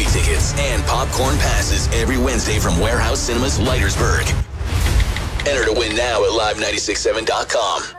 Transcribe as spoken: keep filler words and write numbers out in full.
tickets and popcorn passes every Wednesday from Warehouse Cinemas, Leitersburg. Enter to win now at live nine six seven dot com.